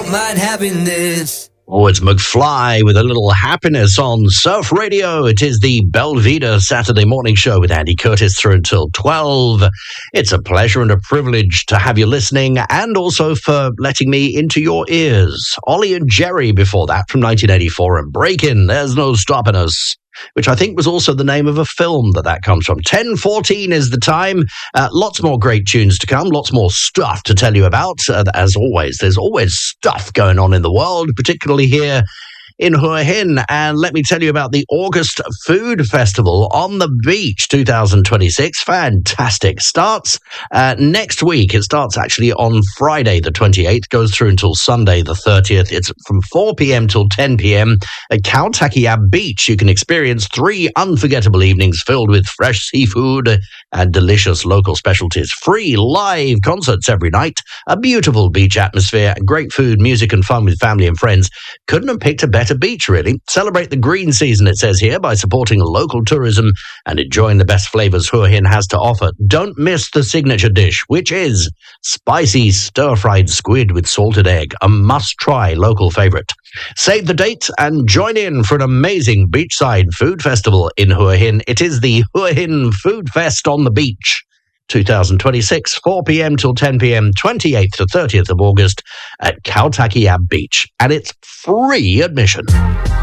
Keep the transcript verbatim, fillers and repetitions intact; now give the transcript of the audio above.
don't mind having this. Oh, it's McFly with a little happiness on Surf Radio. It is the Belvedere Saturday morning show with Andy Curtis through until twelve. It's a pleasure and a privilege to have you listening, and also for letting me into your ears. Ollie and Jerry before that from nineteen eighty-four, and Breakin', There's No Stopping Us, which I think was also the name of a film that that comes from. ten fourteen is the time. Uh, lots more great tunes to come, lots more stuff to tell you about. Uh, as always, there's always stuff going on in the world, particularly here in Hua Hin. And let me tell you about the August Food Festival on the Beach twenty twenty-six. Fantastic. Starts uh, next week. It starts actually on Friday the twenty-eighth, goes through until Sunday the thirtieth. It's from four p.m. till ten p.m. at Khao Takiab Beach. You can experience three unforgettable evenings filled with fresh seafood and delicious local specialties. Free live concerts every night, a beautiful beach atmosphere, great food, music and fun with family and friends. Couldn't have picked a better beach, really. Celebrate the green season, it says here, by supporting local tourism and enjoying the best flavors Hua Hin has to offer. Don't miss the signature dish, which is spicy stir-fried squid with salted egg, a must-try local favorite. Save the date and join in for an amazing beachside food festival in Hua Hin. It is the Hua Hin Food Fest on the Beach twenty twenty-six, four p.m. till ten p.m., twenty-eighth to thirtieth of August at Khao Takiab Beach. And it's free admission.